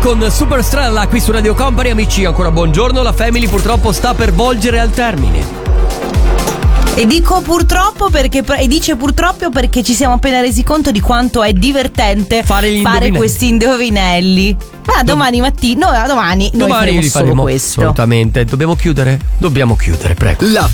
Con Superstrella qui su Radio Company. Amici, ancora buongiorno. La Family purtroppo sta per volgere al termine. E dico purtroppo perché ci siamo appena resi conto di quanto è divertente fare questi indovinelli. Ma domani mattina, domani noi faremo li solo faremo questo. Assolutamente. Dobbiamo chiudere, prego.